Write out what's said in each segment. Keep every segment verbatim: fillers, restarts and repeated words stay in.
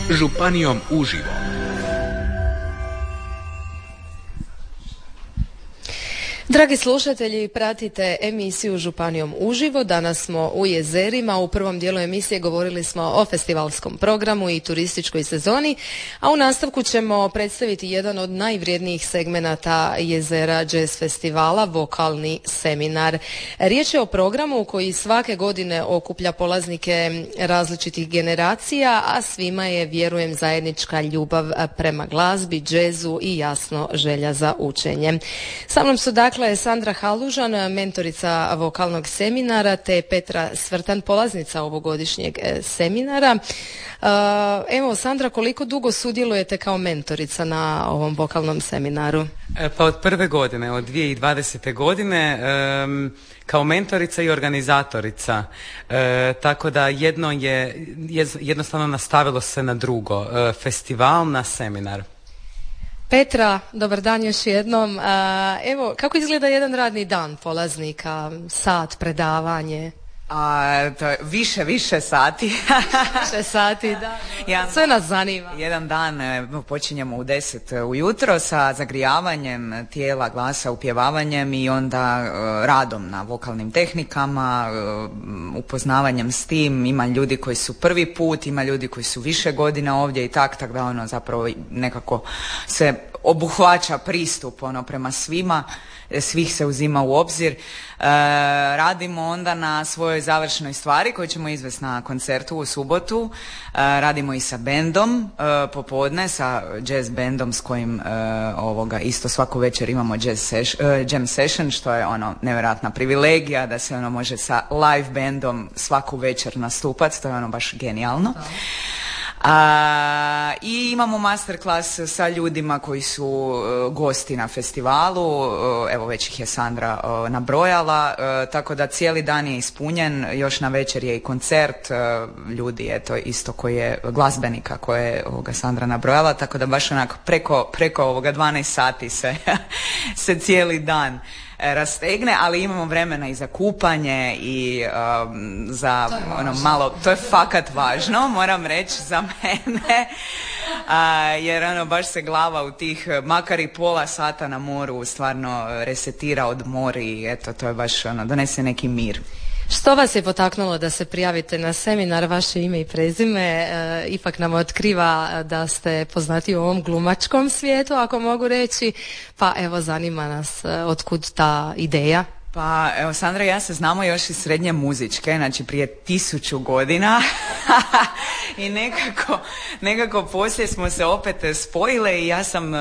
Županijom uživo. Dragi slušatelji, pratite emisiju Županijom uživo. Danas smo u Jezerima. U prvom dijelu emisije govorili smo o festivalskom programu i turističkoj sezoni, a u nastavku ćemo predstaviti jedan od najvrijednijih segmenata Jezera Jazz festivala, vokalni seminar. Riječ je o programu koji svake godine okuplja polaznike različitih generacija, a svima je, vjerujem, zajednička ljubav prema glazbi, džezu i jasno želja za učenje. Sa mnom su dakle Sandra Halužan, mentorica vokalnog seminara, te Petra Svrtan, polaznica ovogodišnjeg seminara. Evo, Sandra, koliko dugo sudjelujete kao mentorica na ovom vokalnom seminaru? Pa od prve godine, od dvije tisuće dvadesete godine, um, kao mentorica i organizatorica. E, tako da jedno je, jednostavno nastavilo se na drugo. E, festival na seminar. Petra, dobar dan još jednom. Evo, kako izgleda jedan radni dan polaznika, sat, predavanje? A, to je više, više sati. Više sati, da. Jedan, sve nas zanima. Jedan dan počinjemo u deset ujutro sa zagrijavanjem tijela, glasa, upjevavanjem i onda uh, radom na vokalnim tehnikama, uh, upoznavanjem s tim. Ima ljudi koji su prvi put, ima ljudi koji su više godina ovdje i tak, tako da ono zapravo nekako se obuhvaća pristup ono prema svima, svih se uzima u obzir. E, radimo onda na svojoj završnoj stvari koju ćemo izvesti na koncertu u subotu. E, radimo i sa bendom e, popodne, sa jazz bendom s kojim e, ovoga isto svaku večer imamo jazz seš, e, jam session, što je ono nevjerojatna privilegija da se ono može sa live bendom svaku večer nastupati, to je ono baš genijalno. A, i imamo masterclass sa ljudima koji su uh, gosti na festivalu, uh, evo već ih je Sandra uh, nabrojala, uh, tako da cijeli dan je ispunjen, još na večer je i koncert uh, ljudi, eto isto koji je glazbenika koje je ovoga Sandra nabrojala, tako da baš onako preko, preko ovoga dvanaest sati se, se cijeli dan rastegne, ali imamo vremena i za kupanje i um, za ono malo, to je fakat važno, moram reći za mene, a, jer ono baš se glava u tih makar i pola sata na moru stvarno resetira, odmori i eto, to je baš ono, donese neki mir. Što vas je potaknulo da se prijavite na seminar? Vaše ime i prezime e, ipak nam otkriva da ste poznati u ovom glumačkom svijetu, ako mogu reći, pa evo zanima nas e, otkud ta ideja. Pa evo, Sandra i ja se znamo još iz srednje muzičke, znači prije tisuću godina i nekako, nekako poslije smo se opet spojile i ja sam,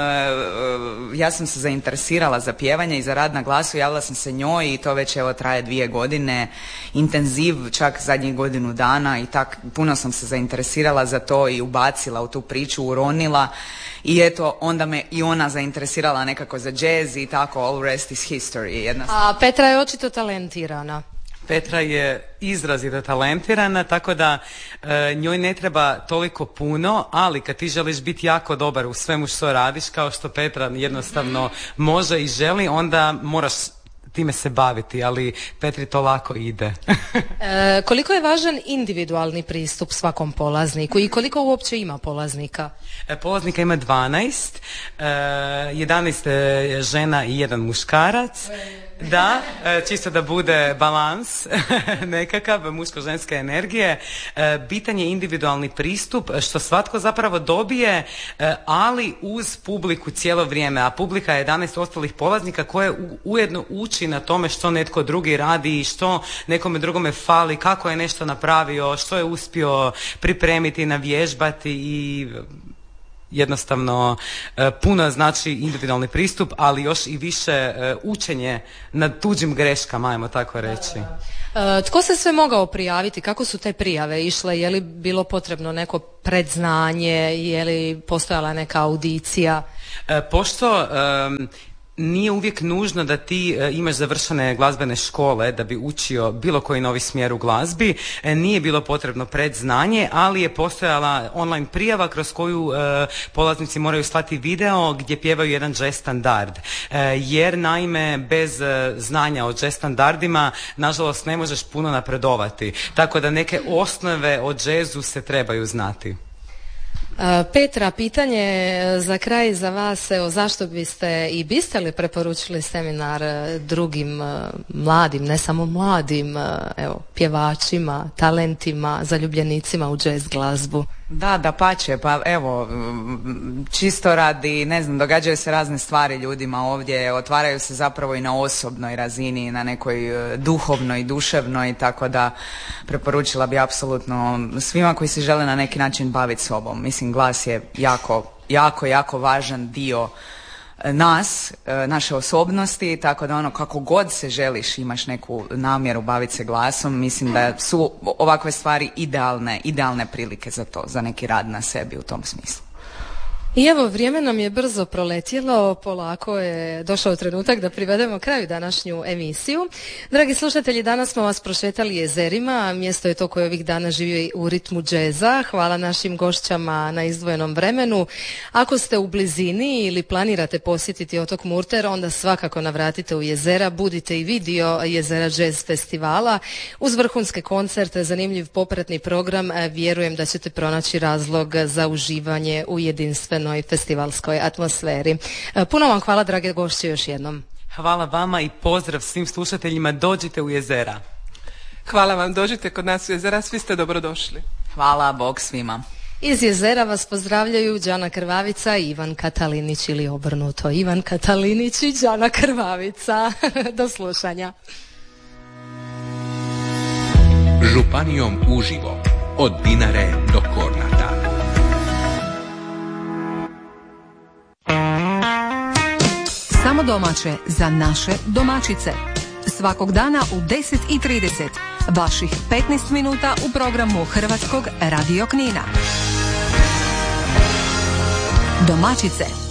ja sam se zainteresirala za pjevanje i za rad na glasu, javila sam se njoj i to već evo traje dvije godine, intenziv čak zadnjih godinu dana i tak puno sam se zainteresirala za to i ubacila u tu priču, uronila. I eto, onda me i ona zainteresirala nekako za jazz i tako, all rest is history. Jedna... A Petra je očito talentirana. Petra je izrazito talentirana, tako da e, njoj ne treba toliko puno, ali kad ti želiš biti jako dobar u svemu što radiš, kao što Petra jednostavno može i želi, onda moraš time se baviti, ali Petri to lako ide. e, koliko je važan individualni pristup svakom polazniku i koliko uopće ima polaznika? E, polaznika ima dvanaest, e, jedanaest je žena i jedan muškarac. Da, čisto da bude balans nekakav muško-ženske energije. Bitan je individualni pristup što svatko zapravo dobije, ali uz publiku cijelo vrijeme, a publika je jedanaest ostalih polaznika koje ujedno uči na tome što netko drugi radi i što nekome drugome fali, kako je nešto napravio, što je uspio pripremiti, navježbati i jednostavno puno znači individualni pristup, ali još i više učenje na tuđim greškama, ajmo tako reći. E, tko se sve mogao prijaviti? Kako su te prijave išle? Je li bilo potrebno neko predznanje? Je li postojala neka audicija? E, pošto um, nije uvijek nužno da ti e, imaš završene glazbene škole da bi učio bilo koji novi smjer u glazbi. E, nije bilo potrebno predznanje, ali je postojala online prijava kroz koju e, polaznici moraju slati video gdje pjevaju jedan jazz standard. E, jer naime bez e, znanja o jazz standardima nažalost ne možeš puno napredovati. Tako da neke osnove o jazzu se trebaju znati. Petra, pitanje za kraj za vas, evo, zašto biste i biste li preporučili seminar drugim mladim, ne samo mladim, evo, pjevačima, talentima, zaljubljenicima u jazz glazbu? Da, dapače, pa evo, čisto radi, ne znam, događaju se razne stvari ljudima ovdje, otvaraju se zapravo i na osobnoj razini, na nekoj duhovnoj, duševnoj, tako da preporučila bi apsolutno svima koji se žele na neki način baviti sobom. Mislim, glas je jako, jako, jako važan dio nas, naše osobnosti, tako da ono, kako god se želiš, imaš neku namjeru baviti se glasom, mislim da su ovakve stvari idealne, idealne prilike za to, za neki rad na sebi u tom smislu. I evo, vrijeme nam je brzo proletjelo, polako je došao trenutak da privedemo kraju današnju emisiju. Dragi slušatelji, danas smo vas prošetali jezerima, mjesto je to koje ovih dana živi u ritmu džeza. Hvala našim gošćama na izdvojenom vremenu. Ako ste u blizini ili planirate posjetiti otok Murter, onda svakako navratite u jezera, budite i vidio Jezera jazz festivala. Uz vrhunske koncerte, zanimljiv popratni program, vjerujem da ćete pronaći razlog za uživanje u jedinstvenoj festivalskoj atmosferi. Puno vam hvala, drage gošće, još jednom. Hvala vama i pozdrav svim slušateljima, dođite u jezera. Hvala vam, dođite kod nas u jezera, svi ste dobrodošli. Hvala, Bog svima. Iz jezera vas pozdravljaju Đana Krvavica i Ivan Katalinić, ili obrnuto, Ivan Katalinić i Đana Krvavica. Do slušanja. Županijom uživo, od Dinare do Kornata. Samo domaće za naše domaćice. Svakog dana u deset i trideset. Vaših petnaest minuta u programu Hrvatskog radio Knina. Domaćice.